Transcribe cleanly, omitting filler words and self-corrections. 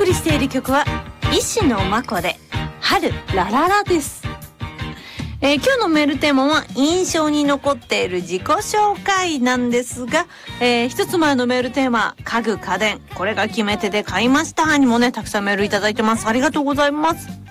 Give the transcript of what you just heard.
送りしている曲は石野真子で春ラララです。今日のメールテーマは印象に残っている自己紹介なんですが、一つ前のメールテーマ家具家電、これが決め手で買いましたにもねたくさんメールいただいてます。ありがとうございます。